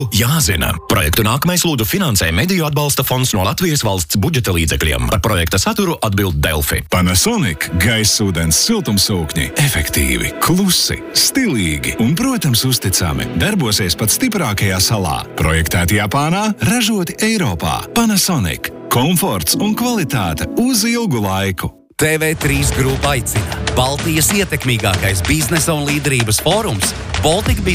Jāzina, projektu nākamais lūdzu finansē Mediju atbalsta fonds no Latvijas valsts budžeta līdzekļiem. Par projekta saturu atbild Delfi. Panasonic gaisūdens siltumsūkņi efektīvi, klusi, stilīgi un, protams, uzticami. Darbosies pat stiprākajā salā. Projektēti Japānā, ražoti Eiropā. Panasonic. Komforts un kvalitāte uz ilgu laiku. TV3 grupa aicina. Baltijas ietekmīgākais biznesa un līderības fórums Baltic